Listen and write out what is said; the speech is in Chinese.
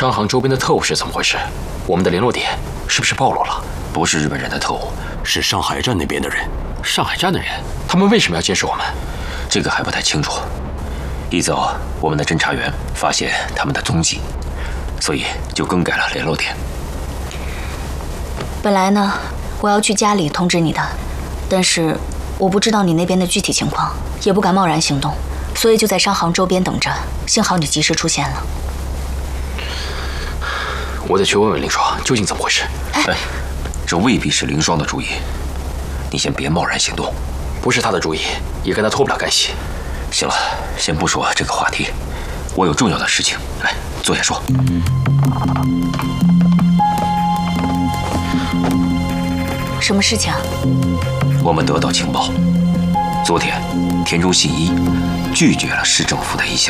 商行周边的特务是怎么回事？我们的联络点是不是暴露了？ 不是日本人的特务，是上海站那边的人。 上海站的人，他们为什么要监视我们？ 这个还不太清楚。一早，我们的侦查员发现他们的踪迹，所以就更改了联络点。 本来呢，我要去家里通知你的，但是我不知道你那边的具体情况，也不敢贸然行动，所以就在商行周边等着。幸好你及时出现了。 我得去问问林爽究竟怎么回事。 哎，这未必是林霜的主意，你先别贸然行动。 不是他的主意，也跟他脱不了干系。 行了，先不说这个话题，我有重要的事情，来坐下说。 什么事情啊？ 我们得到情报，昨天田中信一拒绝了市政府的一项